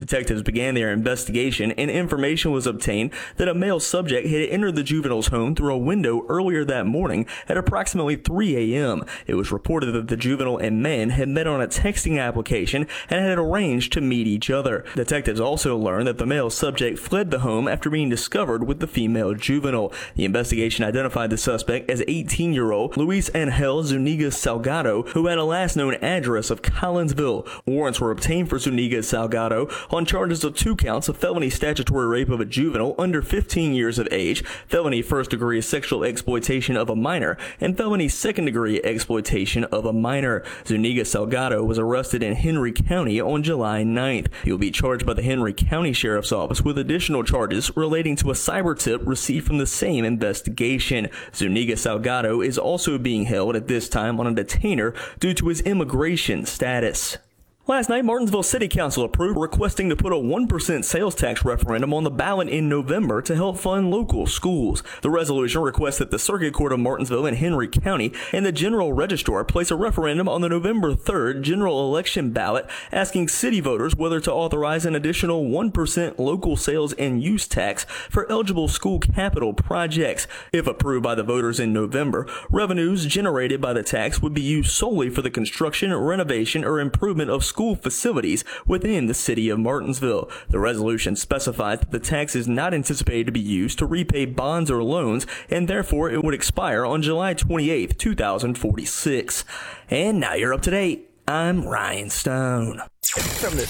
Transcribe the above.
Detectives began their investigation, and information was obtained that a male subject had entered the juvenile's home through a window earlier that morning at approximately 3 a.m. It was reported that the juvenile and man had met on a texting application and had arranged to meet each other. Detectives also learned that the male subject fled the home after being discovered with the female juvenile. The investigation identified the suspect as 18-year-old Luis Angel Zuniga Salgado, who had a last known address of Collinsville. Warrants were obtained for Zuniga Salgado on charges of 2 counts of felony statutory rape of a juvenile under 15 years of age, felony first-degree sexual exploitation of a minor, and felony second-degree exploitation of a minor. Zuniga Salgado was arrested in Henry County on July 9th. He will be charged by the Henry County Sheriff's Office with additional charges relating to a cyber tip received from the same investigation. Zuniga Salgado is also being held at this time on a detainer due to his immigration status. Last night, Martinsville City Council approved requesting to put a 1% sales tax referendum on the ballot in November to help fund local schools. The resolution requests that the Circuit Court of Martinsville and Henry County and the General Registrar place a referendum on the November 3rd general election ballot asking city voters whether to authorize an additional 1% local sales and use tax for eligible school capital projects. If approved by the voters in November, revenues generated by the tax would be used solely for the construction, renovation, or improvement of school facilities within the city of Martinsville. The resolution specifies that the tax is not anticipated to be used to repay bonds or loans, and therefore it would expire on July 28, 2046. And now you're up to date. I'm Ryan Stone. From the